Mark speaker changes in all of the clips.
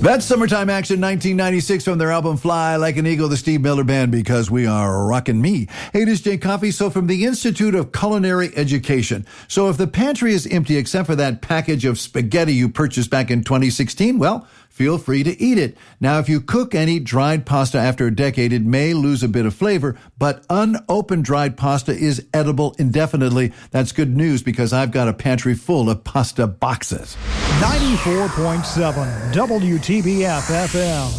Speaker 1: That's Summertime Action 1996 from their album Fly Like an Eagle, the Steve Miller Band, because we are rockin' me. Hey, this is Jay Coffey. So from the Institute of Culinary Education. So if the pantry is empty except for that package of spaghetti you purchased back in 2016, well, feel free to eat it. Now, if you cook and eat dried pasta after a decade, it may lose a bit of flavor, but unopened dried pasta is edible indefinitely. That's good news because I've got a pantry full of pasta boxes.
Speaker 2: 94.7 WTBF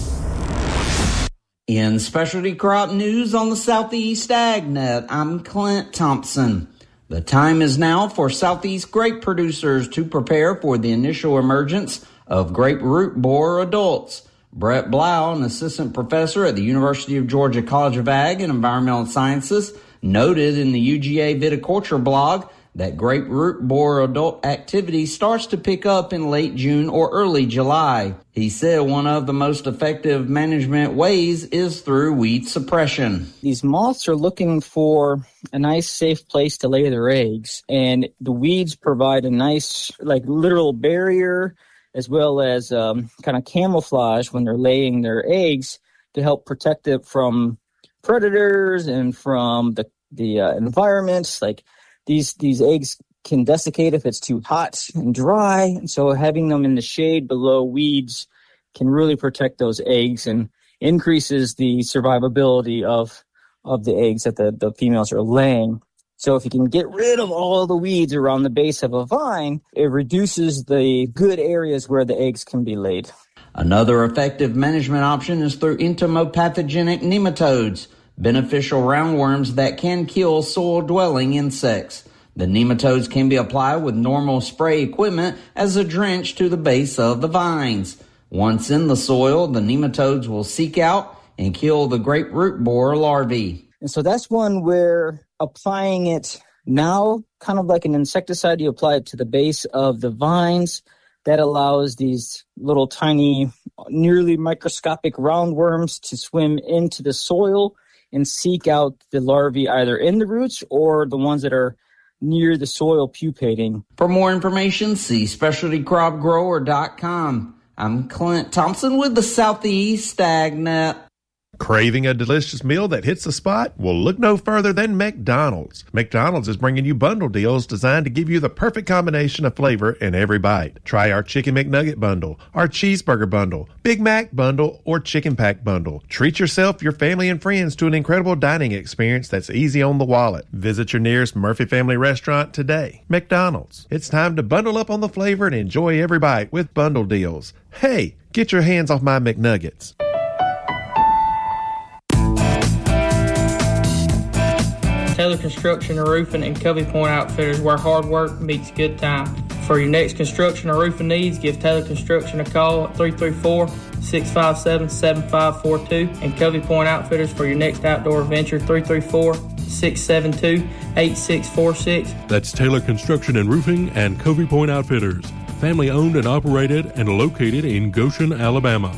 Speaker 2: FM.
Speaker 3: In specialty crop news on the Southeast AgNet, I'm Clint Thompson. The time is now for Southeast grape producers to prepare for the initial emergence of grape root borer adults. Brett Blau, an assistant professor at the University of Georgia College of Ag and Environmental Sciences, noted in the UGA Viticulture blog that grape root borer adult activity starts to pick up in late June or early July. He said one of the most effective management ways is through weed suppression.
Speaker 4: These moths are looking for a nice, safe place to lay their eggs, and the weeds provide a nice, literal barrier as well as kind of camouflage when they're laying their eggs to help protect it from predators and from the environment. Like these eggs can desiccate if it's too hot and dry, and so having them in the shade below weeds can really protect those eggs and increases the survivability of the eggs that the females are laying. So if you can get rid of all the weeds around the base of a vine, it reduces the good areas where the eggs can be laid.
Speaker 3: Another effective management option is through entomopathogenic nematodes, beneficial roundworms that can kill soil-dwelling insects. The nematodes can be applied with normal spray equipment as a drench to the base of the vines. Once in the soil, the nematodes will seek out and kill the grape root borer larvae.
Speaker 4: And so that's one where applying it now, kind of like an insecticide, you apply it to the base of the vines. That allows these little tiny, nearly microscopic roundworms to swim into the soil and seek out the larvae either in the roots or the ones that are near the soil pupating.
Speaker 3: For more information, see specialtycropgrower.com. I'm Clint Thompson with the Southeast AgNet.
Speaker 5: Craving a delicious meal that hits the spot? Well, look no further than McDonald's. McDonald's is bringing you bundle deals designed to give you the perfect combination of flavor in every bite. Try our Chicken McNugget bundle, our Cheeseburger bundle, Big Mac bundle, or Chicken Pack bundle. Treat yourself, your family, and friends to an incredible dining experience that's easy on the wallet. Visit your nearest Murphy Family restaurant today. McDonald's. It's time to bundle up on the flavor and enjoy every bite with bundle deals. Hey, get your hands off my McNuggets.
Speaker 6: Taylor Construction and Roofing and Covey Point Outfitters, where hard work meets good time. For your next construction or roofing needs, give Taylor Construction a call at 334-657-7542 and Covey Point Outfitters for your next outdoor adventure, 334-672-8646.
Speaker 7: That's Taylor Construction and Roofing and Covey Point Outfitters, family owned and operated and located in Goshen, Alabama.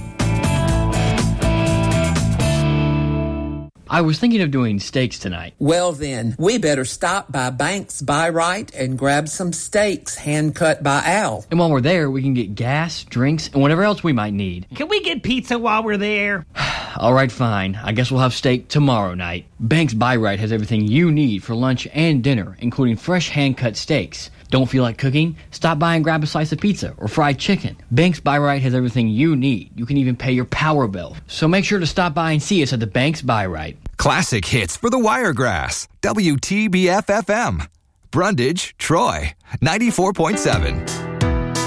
Speaker 8: I was thinking of doing steaks tonight.
Speaker 9: Well then, we better stop by Banks Buy Right and grab some steaks hand-cut by Al.
Speaker 8: And while we're there, we can get gas, drinks, and whatever else we might need.
Speaker 10: Can we get pizza while we're there?
Speaker 8: All right, fine. I guess we'll have steak tomorrow night. Banks Buy Right has everything you need for lunch and dinner, including fresh hand-cut steaks. Don't feel like cooking? Stop by and grab a slice of pizza or fried chicken. Banks Buy Right has everything you need. You can even pay your power bill. So make sure to stop by and see us at the Banks Buy Right.
Speaker 11: Classic hits for the Wiregrass. WTBF-FM. Brundage, Troy. 94.7.